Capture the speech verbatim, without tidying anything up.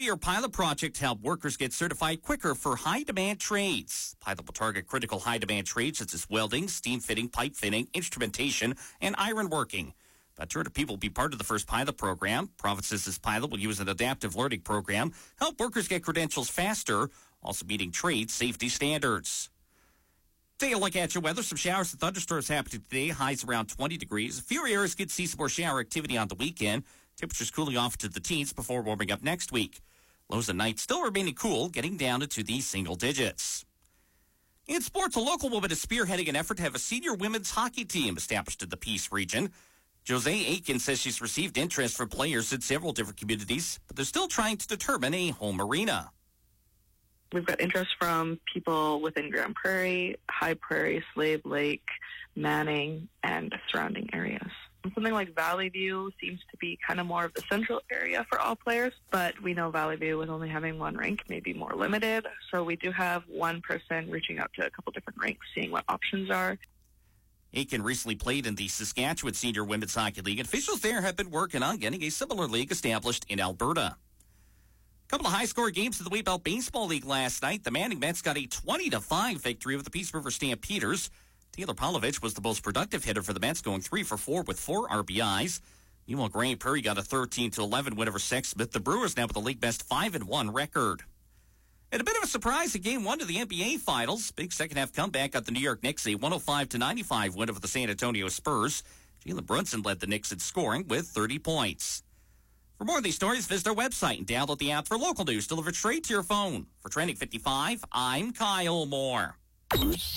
twenty-year pilot project to help workers get certified quicker for high-demand trades. Pilot will target critical high-demand trades such as welding, steam fitting, pipe fitting, instrumentation, and iron working. About two hundred people will be part of the first pilot program. Province says this pilot will use an adaptive learning program, help workers get credentials faster, also meeting trade safety standards. Take a look at your weather. Some showers and thunderstorms happening today. Highs around twenty degrees. A few areas could see some more shower activity on the weekend. Temperatures cooling off to the teens before warming up next week. Lows at night still remaining cool, getting down into the single digits. In sports, a local woman is spearheading an effort to have a senior women's hockey team established in the Peace region. Jose Aiken says she's received interest from players in several different communities, but they're still trying to determine a home arena. We've got interest from people within Grand Prairie, High Prairie, Slave Lake, Manning, and surrounding areas. Something like Valley View seems to be kind of more of the central area for all players, but we know Valley View with only having one rink may be more limited. So we do have one person reaching out to a couple different rinks, seeing what options are. Aiken recently played in the Saskatchewan Senior Women's Hockey League. Officials there have been working on getting a similar league established in Alberta. A couple of high-score games in the Wayne Belt Baseball League last night. The Manning Mets got a twenty to five victory over the Peace River Stampeders. Taylor Polovich was the most productive hitter for the Mets, going three for four with four R B Is. Meanwhile, Grand Prairie got a thirteen to eleven win over Sexsmith. The Brewers now with the league best five and one record. And a bit of a surprise in Game one of the N B A Finals. Big second-half comeback got the New York Knicks a one oh five to ninety-five win over the San Antonio Spurs. Jalen Brunson led the Knicks in scoring with thirty points. For more of these stories, visit our website and download the app for local news delivered straight to your phone. For Trending fifty-five, I'm Kyle Moore.